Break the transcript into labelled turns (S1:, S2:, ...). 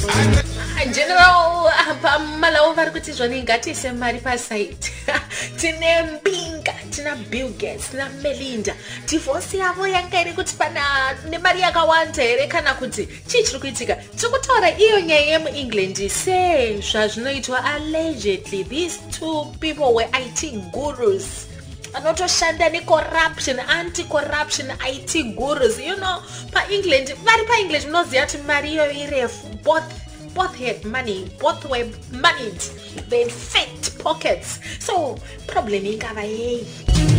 S1: General pamalawo vari kuti zvoni ngatiise mari pasaiti. Tine Mbinga, tina Bill Gates, tina Melinda. Divorce yavo yanga iri kuti pana nemari yakawanda here kana kuti chii chiri kuitika. Tiri kutaura iyo nyaya yemuEngland sezvazvinoitwa allegedly these two people were IT gurus. Anotoshanda necorruption, anti-corruption IT gurus. You know, pa-England, vari pa-English munoziva kuti mari iyo irefu. Both had money, both were moneyed. They had fat pockets. So, problem ikava yei.